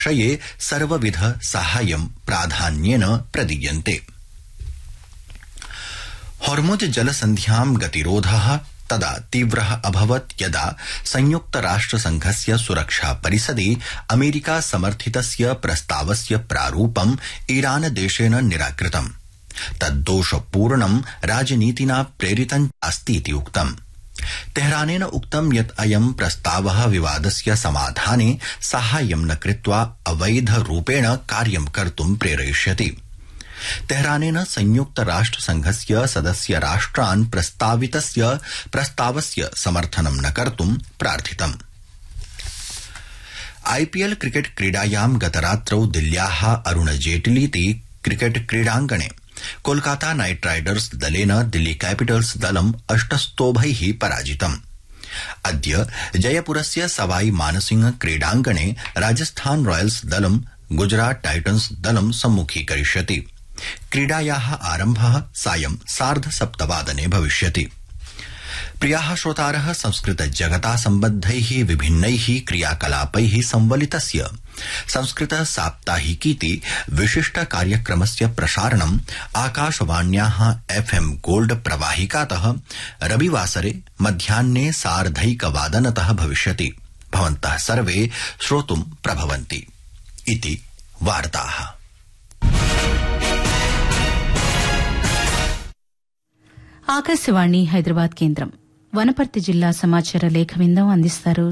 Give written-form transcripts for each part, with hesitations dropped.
विषये सर्वविध साहाय्यं प्राधान्येन प्रदीयन्ते। हॉर्मुज जलसन्ध्यां गतिरोधः तदा तीव्रः अभवत् यदा संयुक्तराष्ट्रसंघस्य सुरक्षा परिषदि अमेरिका समर्थितस्य प्रस्तावस्य प्रारूपम् ईरान देशेन निराकृतम्। तद्दोषपूर्णं राजनीतिना प्रेरितं अस्तीति उक्तम्। तेहरानेन उक्तं यत् अयं प्रस्तावः विवादस्य समाधाने साहाय्यं न कृत्वा अवैधरूपेण कार्यं कर्तुं प्रेरयिष्यति। तेहरानेन संयुक्तराष्ट्रसंघस्य सदस्य राष्ट्रान् प्रस्तावस्य समर्थनं न कर्तुं प्रार्थितम्। आईपीएल क्रिकेट क्रीडायां गतरात्रौ दिल्ल्याः अरुण जेटलीति क्रिकेट क्रीडाङ्गणे कोलकाता नाइट राइडर्स दलेन दिल्ली कैपिटल्स दलम् 8 स्तोभैः पराजितम्। अद्य जयपुरस्य सवाई मानसिंह क्रीडाङ्गणे राजस्थान रॉयल्स दलं गुजरात टाइटन्स दलं सम्मुखीकरिष्यति। क्रीडायाः आरम्भः सायं 7:30 भविष्यति। प्रियाः श्रोतारः, संस्कृत जगता सम्बद्धैः विभिन्नैः क्रियाकलापैः संवलितस्य संस्कृत साप्ताहिकीति विशिष्ट कार्यक्रमस्य प्रसारणम् आकाशवाण्याः FM गोल्ड प्रवाहिकातः रविवासरे मध्याह्ने 1:30 भविष्यति। भवन्तः सर्वे श्रोतुं प्रभवन्ति इति वार्ताः। ఆకాశవాణి హైదరాబాద్ కేంద్రం వనపర్తి జిల్లా సమాచార లేఖ విందం అందిస్తారు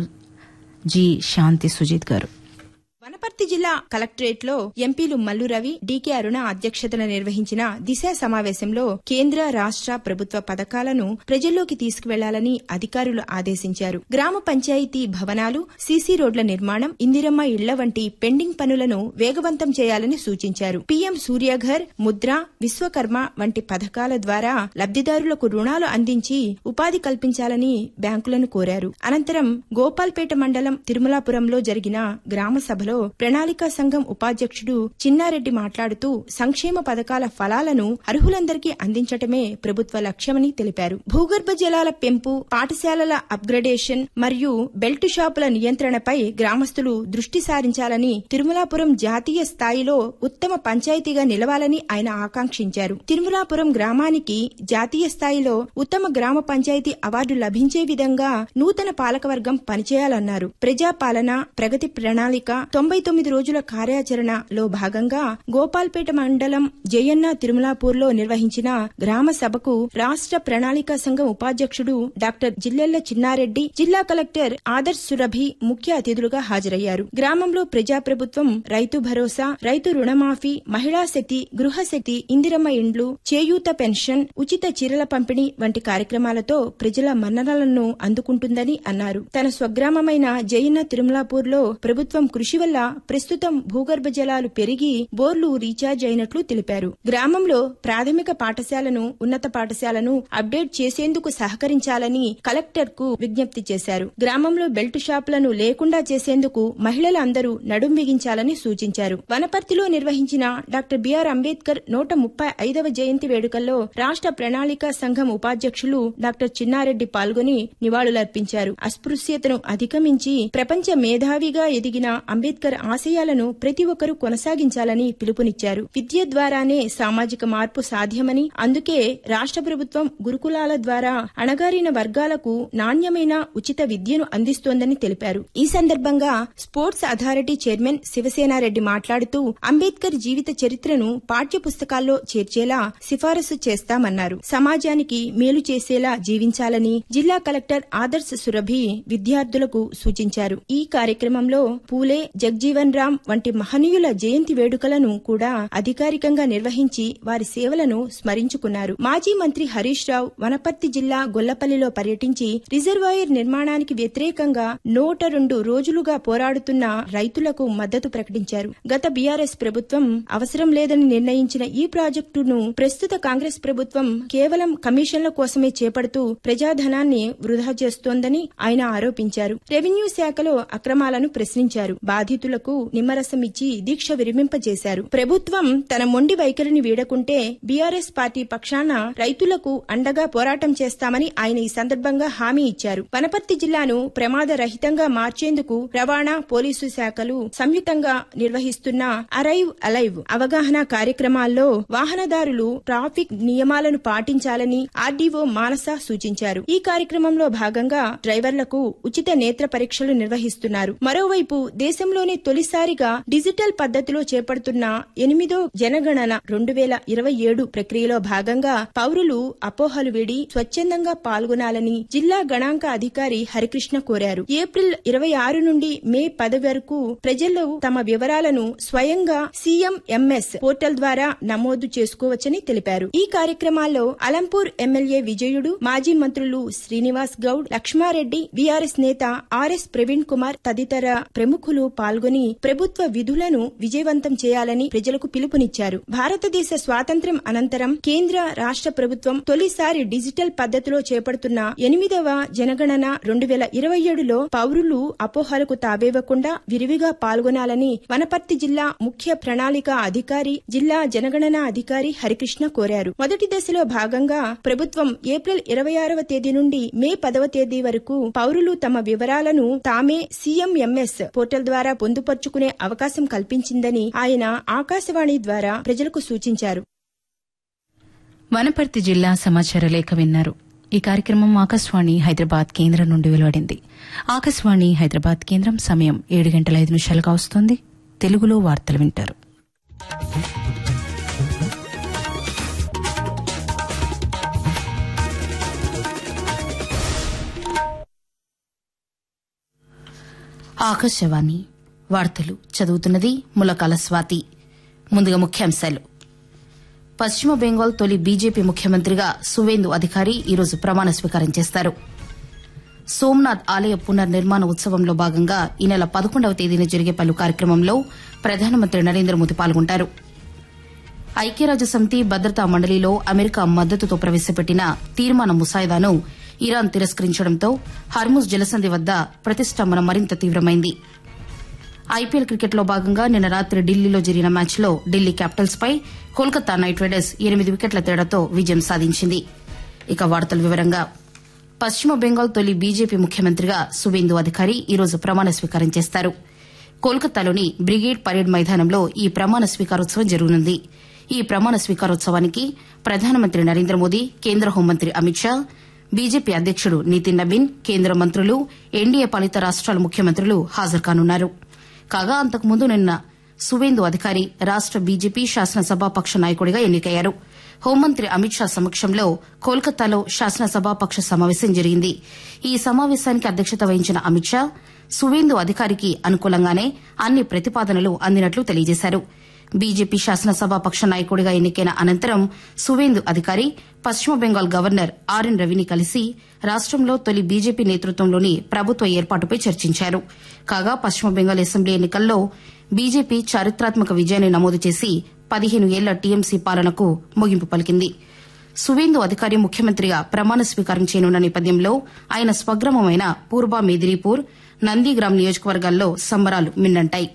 జి శాంతి సుజిత్ గారు. వనపర్తి జిల్లా కలెక్టరేట్ లో ఎంపీలు మల్లు రవి, డీకే అరుణ అధ్యక్షతన నిర్వహించిన దిశ సమావేశంలో కేంద్ర రాష్ట్ర ప్రభుత్వ పథకాలను ప్రజల్లోకి తీసుకువెళ్లాలని అధికారులు ఆదేశించారు. గ్రామ పంచాయతీ భవనాలు, సీసీ రోడ్ల నిర్మాణం, ఇందిరమ్మ ఇళ్ల వంటి పెండింగ్ పనులను వేగవంతం చేయాలని సూచించారు. పీఎం సూర్యఘర్, ముద్ర, విశ్వకర్మ వంటి పథకాల ద్వారా లబ్దిదారులకు రుణాలు అందించి ఉపాధి కల్పించాలని బ్యాంకులను కోరారు. అనంతరం గోపాల్పేట మండలం తిరుమలాపురంలో జరిగిన గ్రామ సభలో ప్రణాళికా సంఘం ఉపాధ్యక్షుడు చిన్నారెడ్డి మాట్లాడుతూ సంక్షేమ పథకాల ఫలాలను అర్హులందరికీ అందించటమే ప్రభుత్వ లక్ష్యమని తెలిపారు. భూగర్భ జలాల పెంపు, పాఠశాలల అప్గ్రేడేషన్ మరియు బెల్ట్ షాపుల నియంత్రణపై గ్రామస్తులు దృష్టి సారించాలని, తిరుమలాపురం జాతీయ స్థాయిలో ఉత్తమ పంచాయతీగా నిలవాలని ఆయన ఆకాంక్షించారు. తిరుమలాపురం గ్రామానికి జాతీయ స్థాయిలో ఉత్తమ గ్రామ పంచాయతీ అవార్డు లభించే విధంగా నూతన పాలకవర్గం పనిచేయాలన్నారు. ప్రజాపాలన ప్రగతి ప్రణాళిక 99 రోజుల కార్యాచరణలో భాగంగా గోపాల్పేట మండలం జయన్న తిరుమలాపూర్లో నిర్వహించిన గ్రామ సభకు రాష్ట్ర ప్రణాళికా సంఘం ఉపాధ్యక్షుడు డాక్టర్ జిల్లెళ్ల చిన్నారెడ్డి, జిల్లా కలెక్టర్ ఆదర్శ్ సురభి ముఖ్య అతిథులుగా హాజరయ్యారు. గ్రామంలో ప్రజాప్రభుత్వం, రైతు భరోసా, రైతు రుణమాఫీ, మహిళా శక్తి, గృహశక్తి, ఇందిరమ్మ ఇండ్లు, చేయూత పెన్షన్, ఉచిత చీరల పంపిణీ వంటి కార్యక్రమాలతో ప్రజల మన్ననలను అందుకుంటుందని అన్నారు. తన స్వగ్రామమైన జయన్న తిరుమలాపూర్లో ప్రభుత్వం కృషి వల్ల ప్రస్తుతం భూగర్భ జలాలు పెరిగి బోర్లు రీఛార్జ్ అయినట్లు తెలిపారు. గ్రామంలో ప్రాథమిక పాఠశాలను, ఉన్నత పాఠశాలను అప్డేట్ చేసేందుకు సహకరించాలని కలెక్టర్ కు విజ్ఞప్తి చేశారు. గ్రామంలో బెల్ట్ షాపులను లేకుండా చేసేందుకు మహిళలందరూ నడుం బిగించాలని సూచించారు. వనపర్తిలో నిర్వహించిన డాక్టర్ బిఆర్ అంబేద్కర్ 135వ జయంతి వేడుకల్లో రాష్ట్ర ప్రణాళికా సంఘం ఉపాధ్యక్షులు డాక్టర్ చిన్నారెడ్డి పాల్గొని నివాళులర్పించారు. అస్పృశ్యతను అధిగమించి ప్రపంచ మేధావిగా ఎదిగిన అంబేద్కర్ ఆశయాలను ప్రతి ఒక్కరూ కొనసాగించాలని పిలుపునిచ్చారు. విద్య ద్వారానే సామాజిక మార్పు సాధ్యమని, అందుకే రాష్ట్ర ప్రభుత్వం గురుకులాల ద్వారా అణగారిన వర్గాలకు నాణ్యమైన ఉచిత విద్యను అందిస్తోందని తెలిపారు. ఈ సందర్భంగా స్పోర్ట్స్ అథారిటీ చైర్మన్ శివసేనారెడ్డి మాట్లాడుతూ అంబేద్కర్ జీవిత చరిత్రను పాఠ్య పుస్తకాల్లో చేర్చేలా సిఫారసు చేస్తామన్నారు. సమాజానికి మేలు చేసేలా జీవించాలని జిల్లా కలెక్టర్ ఆదర్శ్ సురభి విద్యార్థులకు సూచించారు. ఈ కార్యక్రమంలో పూలే, జగ్జీవన్ రామ్ వంటి మహనీయుల జయంతి వేడుకలను కూడా అధికారికంగా నిర్వహించి వారి సేవలను స్మరించుకున్నారు. మాజీ మంత్రి హరీష్ రావు వనపర్తి జిల్లా గొల్లపల్లిలో పర్యటించి రిజర్వాయర్ నిర్మాణానికి వ్యతిరేకంగా 102 రోజులుగా పోరాడుతున్న రైతులకు మద్దతు ప్రకటించారు. గత బీఆర్ఎస్ ప్రభుత్వం అవసరం లేదని నిర్ణయించిన ఈ ప్రాజెక్టును ప్రస్తుత కాంగ్రెస్ ప్రభుత్వం కేవలం కమిషన్ల కోసమే చేపడుతూ ప్రజాధనాన్ని వృధా చేస్తోందని ఆయన ఆరోపించారు. రెవెన్యూ శాఖలో అక్రమాలను ప్రశ్నించారు. బాధితులకు రైతులకు నిమ్మరసం ఇచ్చి దీక్ష విరమింపజేశారు. ప్రభుత్వం తన మొండి వైఖరిని వీడకుంటే బీఆర్ఎస్ పార్టీ పక్షాన రైతులకు అండగా పోరాటం చేస్తామని ఆయన ఈ సందర్భంగా హామీ ఇచ్చారు. వనపర్తి జిల్లాను ప్రమాద రహితంగా మార్చేందుకు రవాణా, పోలీసు శాఖలు సంయుక్తంగా నిర్వహిస్తున్న అరైవ్ అలైవ్ అవగాహన కార్యక్రమాల్లో వాహనదారులు ట్రాఫిక్ నియమాలను పాటించాలని ఆర్డీఓ మానస సూచించారు. ఈ కార్యక్రమంలో భాగంగా డ్రైవర్లకు ఉచిత నేత్ర పరీక్షలు నిర్వహిస్తున్నారు. మరోవైపు దేశంలోనే తొలిసారిగా డిజిటల్ పద్ధతిలో చేపడుతున్న 8వ జనగణన 2027 ప్రక్రియలో భాగంగా పౌరులు అపోహలు వీడి స్వచ్ఛందంగా పాల్గొనాలని జిల్లా గణాంక అధికారి హరికృష్ణ కోరారు. ఏప్రిల్ 26 నుండి మే 10 వరకు ప్రజలు తమ వివరాలను స్వయంగా CMMS పోర్టల్ ద్వారా నమోదు చేసుకోవచ్చని తెలిపారు. ఈ కార్యక్రమాల్లో అలంపూర్ ఎమ్మెల్యే విజయుడు, మాజీ మంత్రులు శ్రీనివాస్ గౌడ్, లక్ష్మారెడ్డి, బీఆర్ఎస్ నేత ఆర్ఎస్ ప్రవీణ్ కుమార్ తదితర ప్రముఖులు పాల్గొని ప్రభుత్వ విధులను విజయవంతం చేయాలని ప్రజలకు పిలుపునిచ్చారు. భారతదేశ స్వాతంత్ర్యం అనంతరం కేంద్ర, రాష్ట్ర ప్రభుత్వం తొలిసారి డిజిటల్ పద్ధతిలో చేపడుతున్న 8వ జనగణన 2027లో పౌరులు అపోహలకు తాబేవకుండా విరివిగా పాల్గొనాలని వనపర్తి జిల్లా ముఖ్య ప్రణాళిక అధికారి, జిల్లా జనగణన అధికారి హరికృష్ణ కోరారు. మొదటి దశలో భాగంగా ప్రభుత్వం ఏప్రిల్ 26వ తేదీ నుండి మే 10వ తేదీ వరకు పౌరులు తమ వివరాలను తామే CMMS పోర్టల్ ద్వారా పొందుపర్చుకునే అవకాశం కల్పించిందని ఆయన ఆకాశవాణి ద్వారా ప్రజలకు సూచించారు. వనపర్తి జిల్లా సమాచార లేఖ విన్నారు. ఈ కార్యక్రమం ఆకాశవాణి హైదరాబాద్ కేంద్రం నుండి వెలువడింది. ఆకాశవాణి హైదరాబాద్ కేంద్రం సమయం 7:05 వస్తోంది. తెలుగులో వార్తలు వింటారు. ఆకాశవాణి వార్తలు చదువుతున్నది ములకాల స్వాతి. ముందుగా ముఖ్యాంశాలు. పశ్చిమ బెంగాల్ తొలి బీజేపీ ముఖ్యమంత్రిగా సువేందు అధికారి ఈరోజు ప్రమాణ స్వీకారం చేస్తారు. సోమనాథ్ ఆలయ పునర్నిర్మాణ ఉత్సవంలో భాగంగా ఈ నెల 11వ తేదీన జరిగే పలు కార్యక్రమంలో ప్రధానమంత్రి నరేంద్ర మోదీ పాల్గొంటారు. ఐక్యరాజ్యసమితి భద్రతా మండలిలో అమెరికా మద్దతుతో ప్రవేశపెట్టిన తీర్మాన ముసాయిదాను ఇరాన్ తిరస్కరించడంతో హర్ముజ్ జలసంధి వద్ద ప్రతిష్టంభన మరింత తీవ్రమైంది. ఐపీఎల్ క్రికెట్లో భాగంగా నిన్న రాత్రి ఢిల్లీలో జరిగిన మ్యాచ్లో ఢిల్లీ క్యాపిటల్స్ పై కోల్కతా నైట్ రైడర్స్ 8 వికెట్ల తేడాతో విజయం సాధించింది. ఇక వార్తల వివరంగా. పశ్చిమ బెంగాల్ తొలి బీజేపీ ముఖ్యమంత్రిగా సువేందు అధికారి ఈరోజు ప్రమాణ స్వీకారం చేస్తారు. కోల్కతాలోని బ్రిగేడ్ పరేడ్ మైదానంలో ఈ ప్రమాణ స్వీకారోత్సవం జరగనుంది. ఈ ప్రమాణ స్వీకారోత్సవానికి ప్రధానమంత్రి నరేంద్ర మోదీ, కేంద్ర హోంమంత్రి అమిత్ షా, బీజేపీ అధ్యకుడు నితిన్ నబీన్, కేంద్ర మంత్రులు, ఎన్డీఏ పాలిత రాష్ట్రాల ముఖ్యమంత్రులు హాజరుకానున్నారు. కాగా అంతకుముందు నిన్న సువేందు అధికారి రాష్ట బీజేపీ శాసనసభాపక్ష నాయకుడిగా ఎన్నికయ్యారు. హోంమంత్రి అమిత్ షా సమక్షంలో కోల్కతాలో శాసనసభాపక్ష సమావేశం జరిగింది. ఈ సమావేశానికి అధ్యక్షత వహించిన అమిత్ షా సువేందు అధికారికి అనుకూలంగానే అన్ని ప్రతిపాదనలు అందినట్లు తెలియజేశారు. బీజేపీ శాసనసభాపక్ష నాయకుడిగా ఎన్నికైన అనంతరం సువేందు అధికారి పశ్చిమ బెంగాల్ గవర్నర్ ఆర్ఎన్ రవిని కలిసి రాష్టంలో తొలి బీజేపీ నేతృత్వంలోని ప్రభుత్వ ఏర్పాటుపై చర్చించారు. కాగా పశ్చిమ బెంగాల్ అసెంబ్లీ ఎన్నికల్లో బీజేపీ చారిత్రాత్మక విజయాన్ని నమోదు చేసి 15 ఏళ్ల టీఎంసీ పాలనకు ముగింపు పలికింది. సువేందు అధికారి ముఖ్యమంత్రిగా ప్రమాణ స్వీకారం చేయనున్న నేపథ్యంలో ఆయన స్వగ్రామమైన పూర్వ మేదినీపూర్, నందిగ్రామ్ నియోజకవర్గాల్లో సంబరాలు మిన్నంటాయి.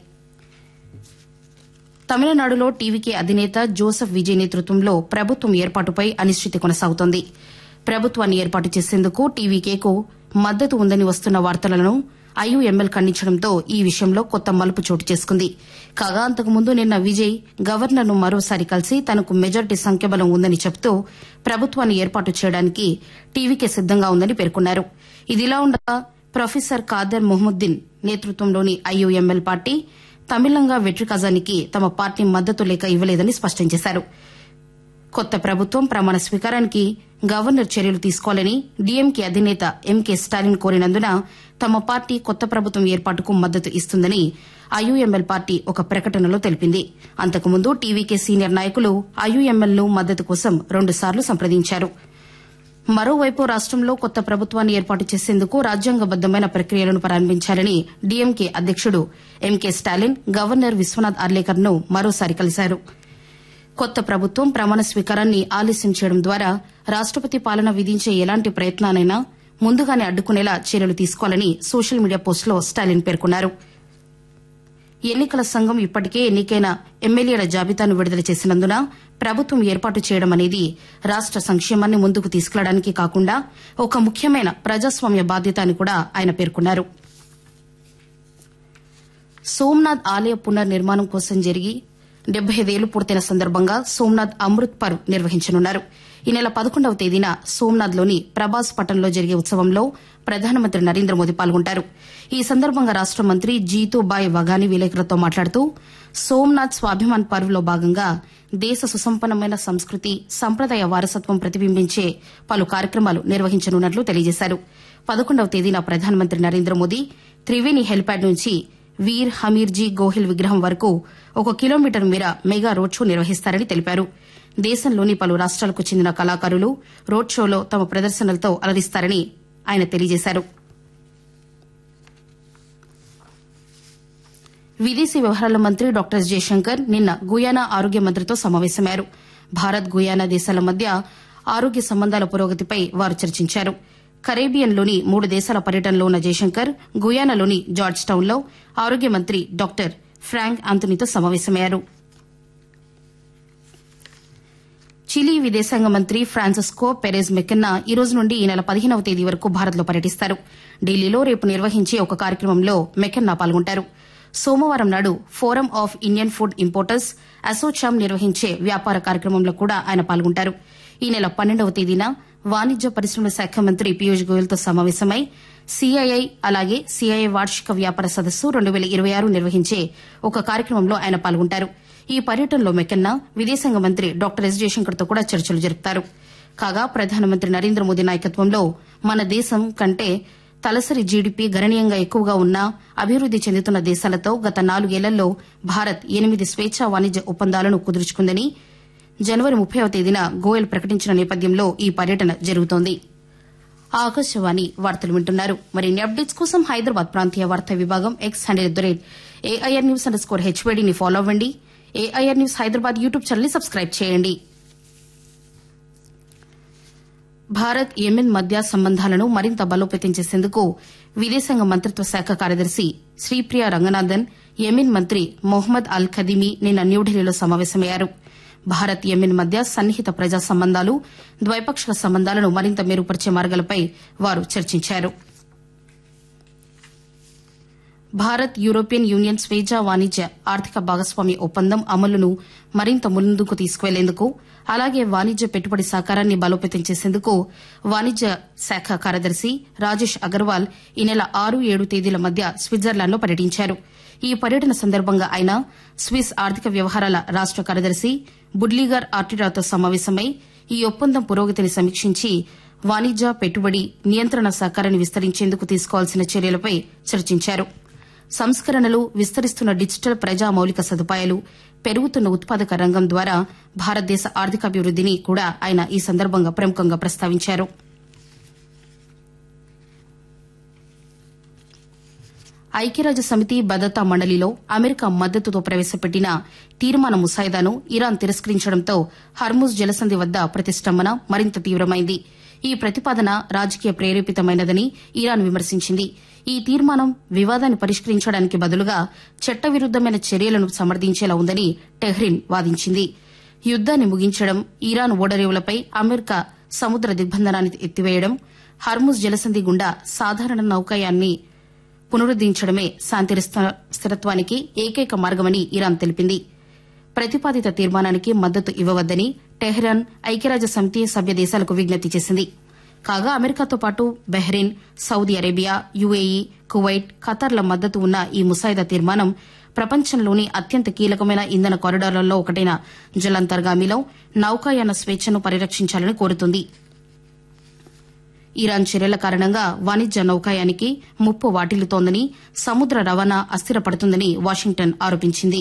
తమిళనాడులో టీవీకే అధినేత జోసెఫ్ విజయ్ నేతృత్వంలో ప్రభుత్వం ఏర్పాటుపై అనిశ్చితి కొనసాగుతోంది. ప్రభుత్వాన్ని ఏర్పాటు చేసేందుకు టీవీకేకు మద్దతు ఉందని వస్తున్న వార్తలను ఐయుఎంఎల్ ఖండించడంతో ఈ విషయంలో కొత్త మలుపు చోటు చేసుకుంది. కాగా అంతకుముందు నిన్న విజయ్ గవర్నర్ను మరోసారి కలిసి తనకు మెజార్టీ సంఖ్యాబలం ఉందని చెబుతూ ప్రభుత్వాన్ని ఏర్పాటు చేయడానికి టీవీకే సిద్దంగా ఉందని పేర్కొన్నారు. ఇదిలా ఉండగా ప్రొఫెసర్ ఖాదర్ మొహముద్దీన్ నేతృత్వంలోని ఐయుఎంఎల్ పార్టీ తమిళంగా వెట్రి కజానికి తమ పార్టీ మద్దతు లేఖ ఇవ్వలేదని స్పష్టం చేశారు. కొత్త ప్రభుత్వం ప్రమాణ స్వీకారానికి గవర్నర్ చర్యలు తీసుకోవాలని డీఎంకే అధినేత ఎంకే స్టాలిన్ కోరినందున తమ పార్టీ కొత్త ప్రభుత్వం ఏర్పాటుకు మద్దతు ఇస్తుందని ఐయుఎంఎల్ పార్టీ ఒక ప్రకటనలో తెలిపింది. అంతకుముందు టీవీకే సీనియర్ నాయకులు ఐయుఎంఎల్ను మద్దతు కోసం 2 సార్లు సంప్రదించారు. మరోవైపు రాష్టంలో కొత్త ప్రభుత్వాన్ని ఏర్పాటు చేసేందుకు రాజ్యాంగబద్దమైన ప్రక్రియలను ప్రారంభించాలని డీఎంకే అధ్యకుడు ఎంకే స్టాలిన్ గవర్నర్ విశ్వనాథ్ అర్లేకర్ను మరోసారి కలిశారు. కొత్త ప్రభుత్వం ప్రమాణ స్వీకారాన్ని ఆలస్యం చేయడం ద్వారా రాష్టపతి పాలన విధించే ఎలాంటి ప్రయత్నానైనా ముందుగానే అడ్డుకునేలా చర్యలు తీసుకోవాలని సోషల్ మీడియా పోస్టులో స్టాలిన్ పేర్కొన్నారు. ఎన్నికల సంఘం ఇప్పటికే ఎన్నికైన ఎమ్మెల్యేల జాబితాను విడుదల చేసినందున ప్రభుత్వం ఏర్పాటు చేయడం అనేది రాష్ట సంక్షేమాన్ని ముందుకు తీసుకెళ్లడానికి కాకుండా ఒక ముఖ్యమైన ప్రజాస్వామ్య బాధ్యత అని కూడా ఆయన పేర్కొన్నారు. సోమనాథ్ ఆలయ పునర్నిర్మాణం కోసం జరిగి 75 ఏళ్లు పూర్తయిన సందర్భంగా సోమనాథ్ అమృత్ పర్వ్ నిర్వహించనున్నారు. ఈ నెల 11వ తేదీన సోమనాథ్లోని ప్రభాస్ పట్టణంలో జరిగే ఉత్సవంలో ప్రధానమంత్రి నరేంద్ర మోదీ పాల్గొంటారు. ఈ సందర్భంగా రాష్ట మంత్రి జీతూబాయ్ వఘాని విలేకరులతో మాట్లాడుతూ సోమనాథ్ స్వాభిమాన్ పర్వ్లో భాగంగా దేశ సుసంపన్నమైన సంస్కృతి సంప్రదాయ వారసత్వం ప్రతిబింబించే పలు కార్యక్రమాలు నిర్వహించనున్నట్లు తెలియజేశారు. 11వ తేదీన ప్రధానమంత్రి నరేంద్ర మోదీ త్రివేణి హెలిప్యాడ్ నుంచి వీర్ హమీర్జీ గోహిల్ విగ్రహం వరకు 1 కిలోమీటర్ మేర మెగా రోడ్ షో నిర్వహిస్తారని తెలిపారు. దేశంలోని పలు రాష్ట్రాలకు చెందిన కళాకారులు రోడ్ షోలో తమ ప్రదర్శనలతో అలరిస్తారని ఆయన తెలియజేశారు. విదేశీ వ్యవహారాల మంత్రి డాక్టర్ ఎస్ జయశంకర్ నిన్న గుయానా ఆరోగ్య మంత్రితో సమావేశమయ్యారు. భారత్ గుయానా దేశాల మధ్య ఆరోగ్య సంబంధాల పురోగతిపై వారు చర్చించారు. కరేబియన్లోని 3 దేశాల పర్యటనలో ఉన్న జయశంకర్ గుయానాలోని జార్జ్ టౌన్లో ఆరోగ్య మంత్రి డాక్టర్ ఫ్రాంక్ ఆంథనీతో సమావేశమయ్యారు. చిలీ విదేశాంగ మంత్రి ఫ్రాన్సిస్కో పెరెజ్ మెకెన్నా ఈ రోజు నుండి ఈ నెల 15వ తేదీ వరకు భారత్లో పర్యటిస్తారు. ఢిల్లీలో రేపు నిర్వహించే ఒక కార్యక్రమంలో మెకెన్నా పాల్గొంటారు. సోమవారం నాడు forum of Indian food importers ASSOCHAM నిర్వహించే వ్యాపార కార్యక్రమంలో కూడా ఆయన పాల్గొంటారు. ఈ నెల 12వ తేదీన వాణిజ్య పరిశ్రమల శాఖ మంత్రి పీయూష్ గోయల్తో సమావేశమై సీఐఐ అలాగే సీఐఐ వార్షిక వ్యాపార సదస్సు 2026 నిర్వహించే ఒక కార్యక్రమంలో ఆయన పాల్గొంటారు. ఈ పర్యటనలో మెకెన్నా విదేశాంగ మంత్రి డాక్టర్ ఎస్ జయశంకర్తో కూడా చర్చలు జరుపుతారు. కాగా ప్రధానమంత్రి నరేంద్ర మోదీ నాయకత్వంలో మన దేశం కంటే తలసరి జీడీపీ గణనీయంగా ఎక్కువగా ఉన్న అభివృద్ది చెందుతున్న దేశాలతో గత 4 ఏళ్లలో భారత్ 8 స్వేచ్ఛా వాణిజ్య ఒప్పందాలను కుదుర్చుకుందని జనవరి 30వ తేదీన గోయల్ ప్రకటించిన నేపథ్యంలో ఈ పర్యటన జరుగుతోంది. ఆకాశవాణి వార్తలు వింటున్నారు. మరిన్ని అప్డేట్స్ కోసం హైదరాబాద్ ప్రాంతీయ వార్తా విభాగం ఎక్స్ హ్యాండిల్ @AIR News_HYDని ఫాలో అవ్వండి. AIR news Hyderabad YouTube channel ని సబ్స్క్రైబ్ చేయండి. భారత్ యెమెన్ మధ్య సంబంధాలను మరింత బలోపేతం చేసేందుకు విదేశాంగ మంత్రిత్వ శాఖ కార్యదర్శి శ్రీప్రియ రంగనాథన్ యెమెన్ మంత్రి మొహమ్మద్ అల్ ఖదీమీ నిన్న న్యూఢిల్లీలో సమావేశమయ్యారు. భారత్ యెమెన్ మధ్య సన్నిహిత ప్రజా సంబంధాలు ద్వైపాక్షిక సంబంధాలను మరింత మెరుగుపరిచే మార్గాలపై వారు చర్చించారు. భారత్ యూరోపియన్ యూనియన్ స్వేచ్ఛా వాణిజ్య ఆర్థిక భాగస్వామ్య ఒప్పందం అమలును మరింత ముందుకు తీసుకువెళ్లేందుకు అలాగే వాణిజ్య పెట్టుబడి సహకారాన్ని బలోపేతం చేసేందుకు వాణిజ్య శాఖ కార్యదర్శి రాజేష్ అగర్వాల్ ఈ నెల 6-7 తేదీల మధ్య స్విట్జర్లాండ్లో పర్యటించారు. ఈ పర్యటన సందర్భంగా ఆయన స్విస్ ఆర్థిక వ్యవహారాల రాష్ట కార్యదర్శి బుడ్లిగర్ ఆర్టిరాతో సమావేశమై ఈ ఒప్పందం పురోగతిని సమీక్షించి వాణిజ్య పెట్టుబడి నియంత్రణ సహకారాన్ని విస్తరించేందుకు తీసుకోవాల్సిన చర్యలపై చర్చించారు. సంస్కరణలు విస్తరిస్తున్న డిజిటల్ ప్రజా మౌలిక సదుపాయాలు పెరుగుతున్న ఉత్పాదక రంగం ద్వారా భారతదేశ ఆర్థికాభివృద్దిని కూడా ఆయన ఈ సందర్భంగా ప్రముఖంగా ప్రస్తావించారు. ఐక్యరాజ్యసమితి భద్రతా మండలిలో అమెరికా మద్దతుతో ప్రవేశపెట్టిన తీర్మాన ముసాయిదాను ఇరాన్ తిరస్కరించడంతో హర్ముజ్ జలసంధి వద్ద ప్రతిష్టంభన మరింత తీవ్రమైంది. ఈ ప్రతిపాదన రాజకీయ ప్రేరేపితమైనదని ఇరాన్ విమర్శించింది. ఈ తీర్మానం వివాదాన్ని పరిష్కరించడానికి బదులుగా చట్టవిరుద్దమైన చర్యలను సమర్థించేలా ఉందని టెహ్రిన్ వాదించింది. యుద్దాన్ని ముగించడం, ఇరాన్ ఓడరేవులపై అమెరికా సముద్ర దిగ్బంధనాన్ని ఎత్తివేయడం, హర్ముజ్ జలసంధి గుండా సాధారణ నౌకాయాన్ని పునరుద్దరించడమే శాంతి స్థిరత్వానికి ఏకైక మార్గమని ఇరాన్ తెలిపింది. ప్రతిపాదిత తీర్మానానికి మద్దతు ఇవ్వవద్దని టెహ్రాన్ ఐక్యరాజ్యసమితి సభ్య దేశాలకు విజ్ఞప్తి చేసింది. కాగా అమెరికాతో పాటు Bahrain, Saudi Arabia, UAE, Kuwait, ఖతార్ల మద్దతు ఉన్న ఈ ముసాయిదా తీర్మానం ప్రపంచంలోని అత్యంత కీలకమైన ఇంధన కారిడార్లలో ఒకటైన జలాంతర్గామిలో నౌకాయాన స్వేచ్ఛను పరిరక్షించాలని కోరుతుంది. ఇరాన్ చర్యల కారణంగా వాణిజ్య నౌకాయానికి ముప్పు వాటిల్లుతోందని, సముద్ర రవాణా అస్థిరపడుతుందని వాషింగ్టన్ ఆరోపించింది.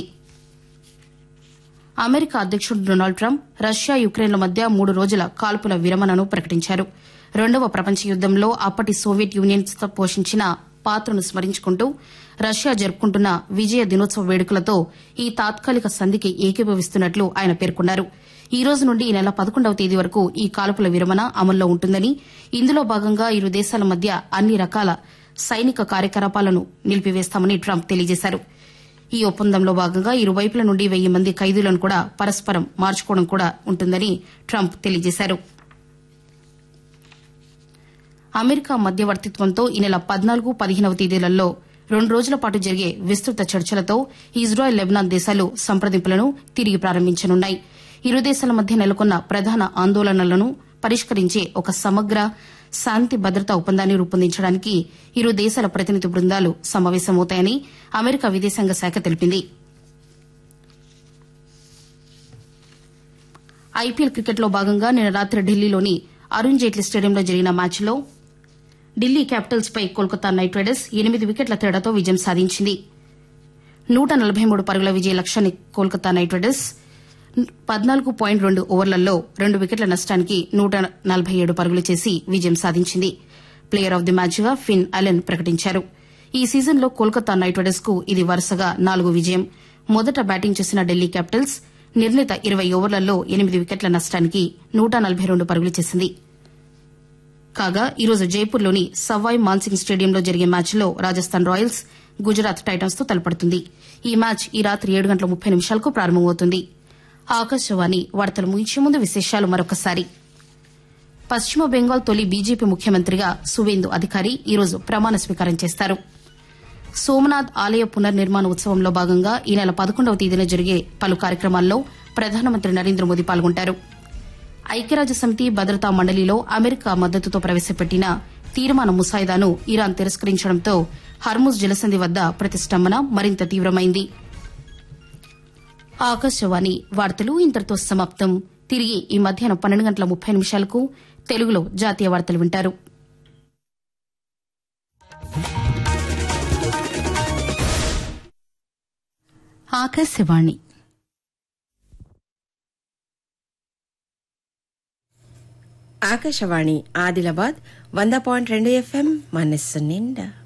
అమెరికా అధ్యకుడు డొనాల్డ్ ట్రంప్ రష్యా యుక్రెయిన్ల మధ్య 3 రోజుల కాల్పుల విరమణను ప్రకటించారు. 2వ ప్రపంచ యుద్దంలో అప్పటి సోవియట్ యూనియన్ పోషించిన పాత్రను స్మరించుకుంటూ రష్యా జరుపుకుంటున్న విజయ దినోత్సవ వేడుకలతో ఈ తాత్కాలిక సంధికి ఏకీభవిస్తున్నట్లు ఆయన పేర్కొన్నారు. ఈ రోజు నుండి ఈ నెల 11వ తేదీ వరకు ఈ కాల్పుల విరమణ అమల్లో ఉంటుందని, ఇందులో భాగంగా ఇరు దేశాల మధ్య అన్ని రకాల సైనిక కార్యకలాపాలను నిలిపివేస్తామని ట్రంప్ తెలియజేశారు. ఈ ఒప్పందంలో భాగంగా ఇరువైపుల నుండి 1000 మంది ఖైదీలను కూడా పరస్పరం మార్చుకోవడం కూడా ఉంటుందని ట్రంప్ తెలియజేశారు. అమెరికా మధ్యవర్తిత్వంతో ఈ నెల 14, 15వ తేదీలలో 2 రోజుల పాటు జరిగే విస్తృత చర్చలతో ఇజ్రాయెల్, లెబనాన్ దేశాలు సంప్రదింపులను తిరిగి ప్రారంభించనున్నాయి. ఇరు దేశాల మధ్య నెలకొన్న ప్రధాన ఆందోళనలను పరిష్కరించే ఒక సమగ్ర శాంతి భద్రతా ఒప్పందాన్ని రూపొందించడానికి ఇరు దేశాల ప్రతినిధి బృందాలు సమావేశమవుతాయని అమెరికా విదేశాంగ శాఖ తెలిపింది. ఐపీఎల్ క్రికెట్లో భాగంగా నిన్న రాత్రి ఢిల్లీలోని అరుణ్ జైట్లీ స్టేడియంలో జరిగిన మ్యాచ్లో ఢిల్లీ క్యాపిటల్స్ పై కోల్కతా నైట్ రైడర్స్ 8 వికెట్ల తేడాతో విజయం సాధించింది. 143 పరుగుల విజయ లక్ష్యాన్ని కోల్కతా నైట్ రైడర్స్ 14.2 ఓవర్లలో 2 వికెట్ల నష్టానికి 147 పరుగులు చేసి విజయం సాధించింది. ప్లేయర్ ఆఫ్ ది మ్యాచ్ గా ఫిన్ అలెన్ ప్రకటించారు. ఈ సీజన్లో కోల్కతా నైట్ రైడర్స్ కు ఇది వరుసగా 4వ విజయం. మొదట బ్యాటింగ్ చేసిన ఢిల్లీ క్యాపిటల్స్ నిర్ణీత 20 ఓవర్లలో 8 వికెట్ల నష్టానికి 142 పరుగులు చేసింది. కాగా ఈరోజు జైపూర్లోని సవాయ్ మాన్సింగ్ స్టేడియంలో జరిగే మ్యాచ్లో రాజస్థాన్ రాయల్స్ గుజరాత్ టైటన్స్ తో తలపడుతుంది. ఈ మ్యాచ్ ఈ రాత్రి 7:30 ప్రారంభమవుతుంది. ఆకాశవాణి వార్తలు ముగించే ముందు విశేషాలు మరొకసారి. పశ్చిమ బెంగాల్ తొలి బీజేపీ ముఖ్యమంత్రిగా సువేందు అధికారి ఈరోజు ప్రమాణ స్వీకారం చేస్తారు. సోమనాథ్ ఆలయ పునర్నిర్మాణ ఉత్సవంలో భాగంగా ఈ నెల 11వ తేదీన జరిగే పలు కార్యక్రమాల్లో ప్రధానమంత్రి నరేంద్ర మోదీ పాల్గొంటారు. ఐక్యరాజ్యసమితి భద్రతా మండలిలో అమెరికా మద్దతుతో ప్రవేశపెట్టిన తీర్మాన ముసాయిదాను ఇరాన్ తిరస్కరించడంతో హర్ముజ్ జలసంధి వద్ద ప్రతిష్టంభన మరింత తీవ్రమైంది. ఆకాశవాణి వార్తలు ఇంతటితో సమాప్తం. తిరిగి ఈ మధ్యాహ్నం 12:30 తెలుగులో జాతీయ వార్తలు వింటారు. ఆకాశవాణి ఆకాశవాణి ఆదిలాబాద్ 100.2 FM మనస్సు నిండా.